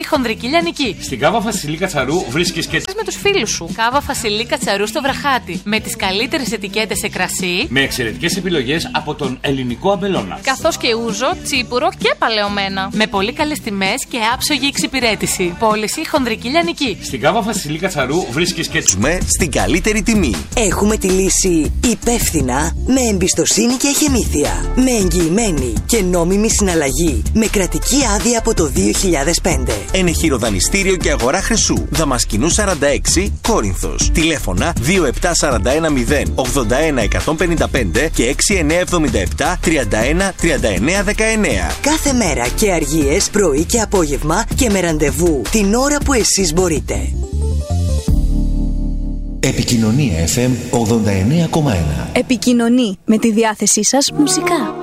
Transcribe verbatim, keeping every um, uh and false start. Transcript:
χονδρική λιανική. Στην Κάβα Φασιλή Κατσαρού βρίσκεις και με τους φίλους σου. Κάβα Φασιλή Κατσαρού στο Βραχάτι. Με τις καλύτερες ετικέτες σε κρασί. Με εξαιρετικές επιλογές από τον ελληνικό αμπελώνα. Καθώς και ούζο, τσίπουρο και παλαιωμένα. Με πολύ καλές τιμές και άψογη εξυπηρέτηση. Πώληση χονδρική λιανική. Στην Κάβα Φασιλή Κατσαρού βρίσκεις και με στην καλύτερη τιμή. Έχουμε τη λύση υπεύθυνα, με εμπιστοσύνη και εχεμήθεια. Με εγγυημένη και νόμιμη συναλλαγή. Με κρατική άδεια από το δύο χιλιάδες πέντε. Ενεχείρο δανειστήριο και αγορά χρυσού. Δαμασκηνού σαράντα έξι, Κόρινθος. Τηλέφωνα δύο επτά τέσσερα ένα μηδέν ογδόντα ένα εκατόν πενήντα πέντε και έξι εννιά εβδομήντα επτά τριάντα ένα τριάντα εννιά δεκαεννιά. Κάθε μέρα και αργίες, πρωί και απόγευμα και με ραντεβού την ώρα που εσείς μπορείτε. Επικοινωνία εφ εμ ογδόντα εννέα κόμμα ένα. Επικοινωνεί με τη διάθεσή σας μουσικά.